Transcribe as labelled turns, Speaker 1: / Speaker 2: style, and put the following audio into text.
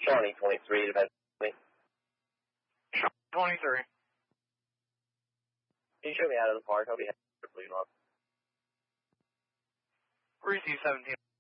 Speaker 1: Shawnee 23, depends on me.
Speaker 2: Shawnee 23.
Speaker 1: Can you show me out of the park? I'll be happy to leave off.
Speaker 2: Receive 17.